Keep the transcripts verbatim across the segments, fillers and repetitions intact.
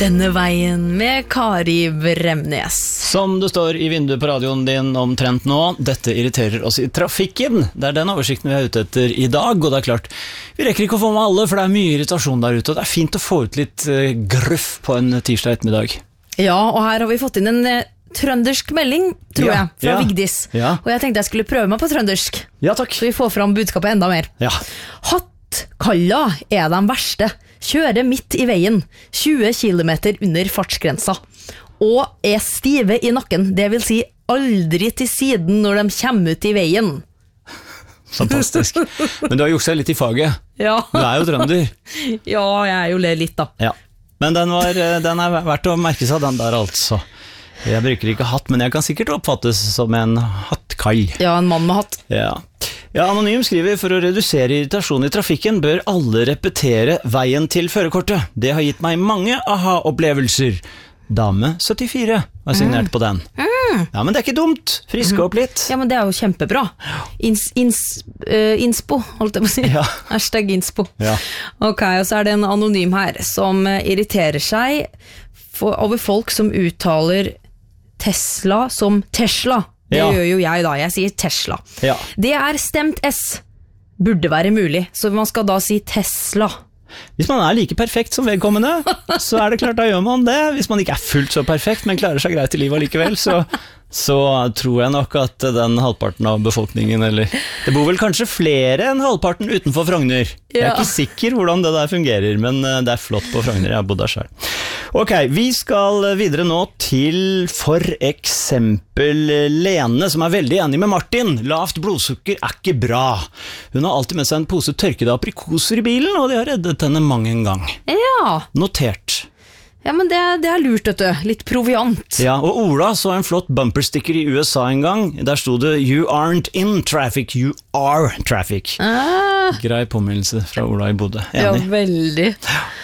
Denne veien med Kari Bremnes. Som det står i vinduet på radioen din omtrent nå, dette irriterer oss i trafikken. Det er den oversikten vi er ute etter i dag, og det er klart, vi rekker ikke å få med alle, for det er mye irritasjon der ute, og det er fint å få ut litt uh, gruff på en tirsdag ettermiddag. Ja, og her har vi fått inn en uh, trøndersk melding, tror ja, jeg, fra ja, Vigdis. Ja. Og jeg tenkte jeg skulle prøve meg på trøndersk. Ja, takk. Så vi får fram budskapet enda mer. Ja. Hattkalla er de verste. Kjører midt i veien, tjue kilometer under fartsgrensa, og er stive i nakken, det vil si aldri til siden når de kommer ut i veien. Fantastisk. Men du har gjort seg litt i faget. Ja. Du er jo trønder. Ja, jeg er jo det litt da. Ja. Men den, var, den er verdt å merke seg, den der altså. Jeg bruker ikke hatt, men jeg kan sikkert oppfattes som en hattkall. Ja, en mann med hatt. Ja. Ja, Anonym skriver, for å redusere irritasjon i trafikken bør alle repetere veien til førerkortet. Det har gitt meg mange aha-opplevelser. Dame syttifire var signert mm. på den. Mm. Ja, men det er ikke dumt. Friske opp litt. Ja, men det er jo kjempebra. Ins, ins, uh, inspo, holdt jeg på å si. Ja. Hashtag inspo. Ja. Ok, og så er det en anonym her som irriterer seg for, over folk som uttaler Tesla som Tesla. Det ja. Gjør jo jeg da, jeg sier Tesla. Ja. Det er stemt S, burde være mulig, så man skal da si Tesla. Hvis man er like perfekt som vedkommende, så er det klart da gjør man det. Hvis man ikke er fullt så perfekt, men klarer seg greit i livet likevel, så, så tror jeg nok at den halvparten av befolkningen, eller det bor vel kanskje flere enn halvparten utenfor Frogner. Ja. Jeg er ikke sikker hvordan det der fungerer, men det er flott på Frogner, jeg har bodd der selv. Ok, vi skal videre nå til for eksempel Lene, som er veldig enig med Martin. Lavt blodsukker er ikke bra. Hun har alltid med seg en pose tørkede aprikoser i bilen, og det har reddet henne mange en gang. Ja. Notert. Ja, men det, det er lurt, vet du. Litt proviant. Ja, og Ola så en flott bumpersticker i U S A en gang. Der stod det "You aren't in traffic, you are traffic". Ah. Grei påminnelse fra Ola i Bodø. Enig? Ja, veldig.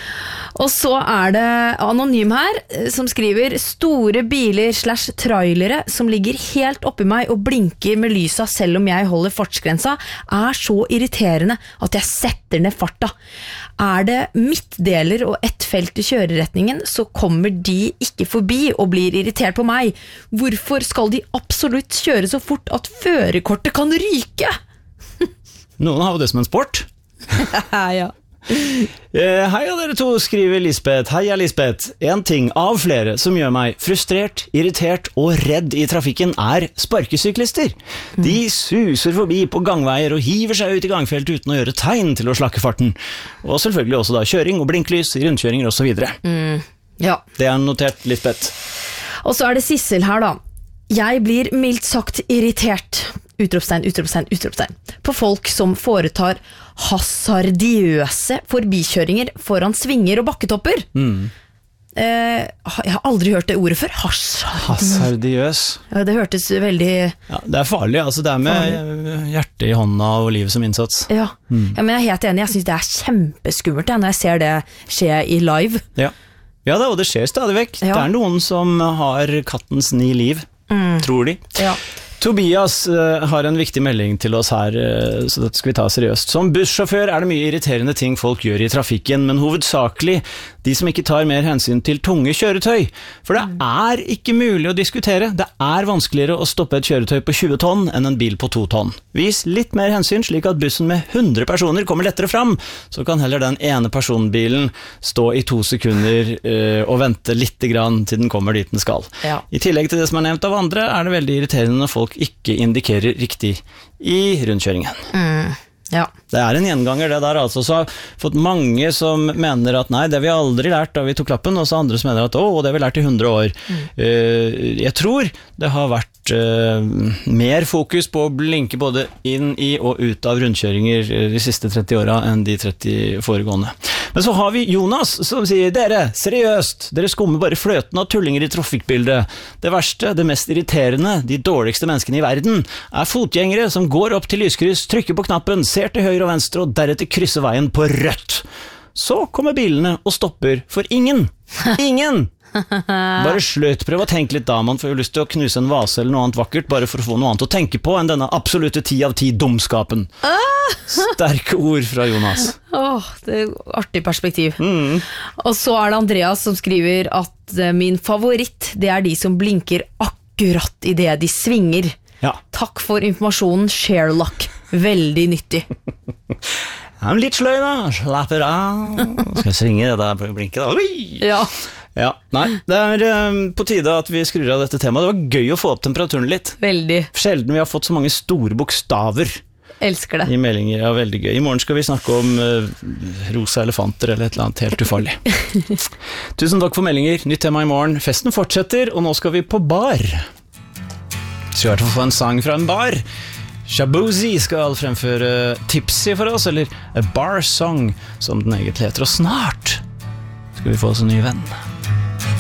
Og så er det anonym her, som skriver store biler slash trailere som ligger helt oppi meg og blinker med lysa selv om jeg holder fartsgrensa, er så irriterende at jeg setter ned farta. Er det midtdeler og ett felt i kjøreretningen, så kommer de ikke forbi og blir irritert på meg. Hvorfor skal de absolutt kjøre så fort at førerkortet kan ryke? Noen har jo det som en sport. Ja. Uh, Heia dere to, skriver Lisbeth. Heia Lisbeth. En ting av flere som gjør meg frustrert, irritert og redd i trafikken er sparkesyklister. De suser forbi på gangveier og hiver seg ut i gangfeltet uten å gjøre tegn til å slakke farten. Og selvfølgelig også da kjøring og blinklys, rundkjøringer og så videre. Mm, ja. Det er notert, Lisbeth. Og så er det Sissel her da. Jeg blir mildt sagt irritert, utropstegn, utropstegn, utropstegn, på folk som foretar hasardiøse forbikjøringer foran svinger og bakketopper. Mm. Eh, jeg har aldri hørt det ordet før. Hasardi. Hasardiøs. Ja, det hørtes veldig... Ja, det er farlig, altså det er med farlig. Hjertet i hånda og livet som innsats. Ja, mm. Ja, men jeg er helt enig, jeg synes det er kjempeskummelt ja, når jeg ser det skje i live. Ja, ja det, og det skjer stadig vekk. Ja. Det er noen som har kattens ni liv. Mm. Tror de. Ja. Tobias uh, har en viktig melding til oss her, uh, så dette skal vi ta seriøst. Som bussjåfør er det mye irriterende ting folk gjør i trafikken, men hovedsakelig de som ikke tar mer hensyn til tunge kjøretøy. For det er ikke mulig å diskutere. Det er vanskeligere å stoppe et kjøretøy på tjue tonn enn en bil på to tonn. Vis litt mer hensyn slik at bussen med hundre personer kommer lettere fram, så kan heller den ene personbilen stå i to sekunder uh, og vente litt grann til den kommer dit den skal. Ja. I tillegg til det som er nevnt av andre, er det veldig irriterende når folk ikke indikerer riktig i rundkjøringen. Mm, ja. Det er en gjenganger det der, altså. Så har fått mange som mener at nei, det har vi aldri lært da vi tok lappen, og så andre som mener at å, det har vi lært i hundre år. Mm. Uh, jeg tror det har vært uh, mer fokus på å blinke både inn i og ut av rundkjøringer de siste tretti åra enn de tretti foregående. Men så har vi Jonas som sier, dere, seriøst, dere skummer bare fløten av tullinger i trafikkbildet. Det verste, det mest irriterende, de dårligste menneskene i verden, er fotgjengere som går opp til lyskryss, trykker på knappen, ser til høyre og venstre og deretter krysser veien på rødt. Så kommer bilene og stopper for ingen. Ingen! Bare slutt, prøv å tenke litt da. Man får jo lyst til å knuse en vase eller noe annet vakkert, bare for å få noe annet å tenke på enn denne absolutte ti av ti dumskapen. Sterke ord fra Jonas. Åh, det er artig perspektiv. Mm. Og så er det Andreas som skriver at min favoritt, det er de som blinker akkurat i det de svinger. Ja. Takk for informasjonen, Sherlock. Veldig nyttig. Jeg er litt sløy da, slapper av. Skal jeg svinge det der, blinke da? Oi! Ja. Ja, nei, det er um, på tide at vi skrur av dette temaet. Det var gøy å få opp temperaturen litt. Veldig. Sjelden vi har fått så mange store bokstaver. Elsker det. I meldinger, ja, veldig gøy. I morgen skal vi snakke om uh, rosa elefanter eller et eller annet helt ufarlig. Tusen takk for meldinger. Nytt tema i morgen. Festen fortsetter, og nå skal vi på bar. Så vi har til å få en sang fra en bar. Shaboozey skal fremføre Tipsy for oss, eller A Bar Song, som den egentlig heter. Og snart skal vi få oss en ny venn.